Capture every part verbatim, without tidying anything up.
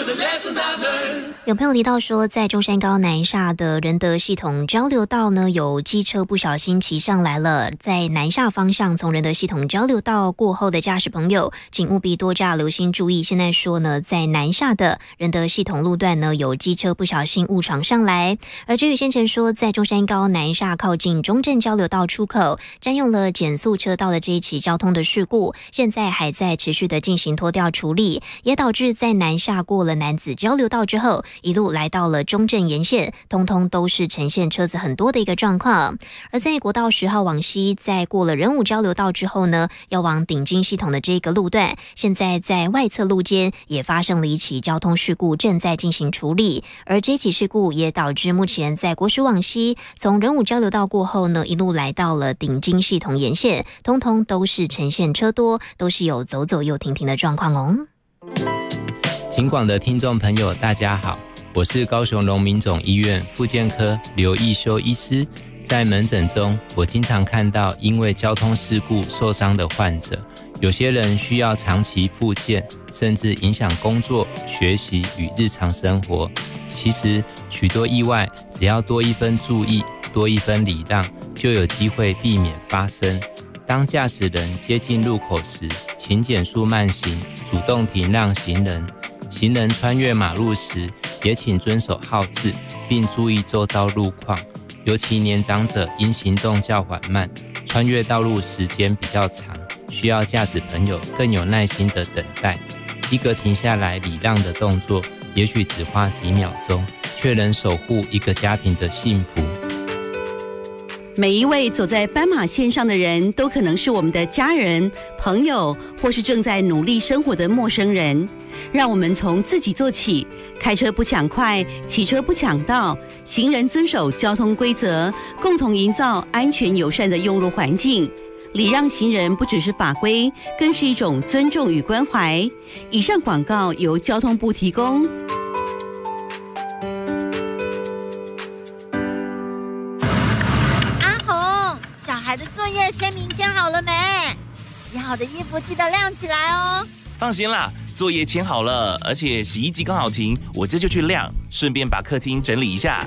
有朋友提到说，在中山高南厦的仁德系统交流道呢，有机车不小心骑上来了，在南厦方向从仁德系统交流道过后的驾驶朋友，请务必多加留心注意。现在说呢，在南厦的仁德系统路段呢，有机车不小心误闯上来。而至于先前说，在中山高南厦靠近中正交流道出口占用了减速车道的这一起交通的事故，现在还在持续的进行拖吊处理，也导致在南厦过了南子交流道之后，一路来到了中正沿线，通通都是呈现车子很多的一个状况。而在国道十号往西，在过了仁武交流道之后呢，要往顶金系统的这个路段，现在在外侧路间也发生了一起交通事故，正在进行处理。而这起事故也导致目前在国十往西，从仁武交流道过后呢，一路来到了顶金系统沿线，通通都是呈现车多，都是有走走又停停的状况哦。 警广的听众朋友大家好，我是高雄荣民总医院复健科刘义修医师。在门诊中，我经常看到因为交通事故受伤的患者，有些人需要长期复健，甚至影响工作、学习与日常生活。其实许多意外只要多一分注意，多一分礼让，就有机会避免发生。当驾驶人接近路口时，请减速慢行，主动停让行人。行人穿越马路时，也请遵守号志，并注意周遭路况。尤其年长者因行动较缓慢，穿越道路时间比较长，需要驾驶朋友更有耐心的等待。一个停下来礼让的动作，也许只花几秒钟，却能守护一个家庭的幸福。 每一位走在斑马线上的人，都可能是我们的家人、朋友，或是正在努力生活的陌生人。让我们从自己做起，开车不抢快，骑车不抢道，行人遵守交通规则，共同营造安全友善的用路环境。礼让行人不只是法规，更是一种尊重与关怀。以上广告由交通部提供。 孩的作业签名签好了没？洗好的衣服记得晾起来哦。 放心啦，作业签好了，而且洗衣机刚好停，我这就去晾，顺便把客厅整理一下。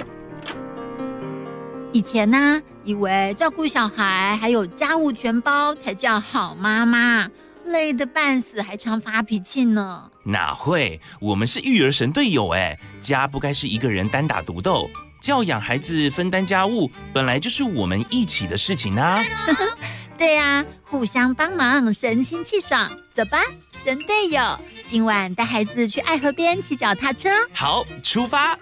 以前呢，以为照顾小孩还有家务全包才叫好妈妈，累得半死，还常发脾气呢。 哪会，我们是育儿神队友哎，家不该是一个人单打独斗。教养孩子、分担家务，本来就是我们一起的事情啊。 对啊，互相帮忙，神清气爽。走吧，神队友，今晚带孩子去爱河边骑脚踏车。 好，出发。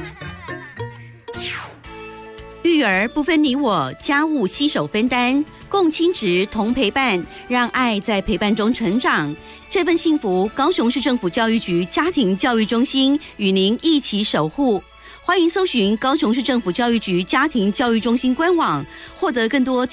育儿不分你我，家务携手分担，共亲职同陪伴，让爱在陪伴中成长。这份幸福，高雄市政府教育局家庭教育中心与您一起守护。欢迎搜寻高雄市政府教育局家庭教育中心官网，获得更多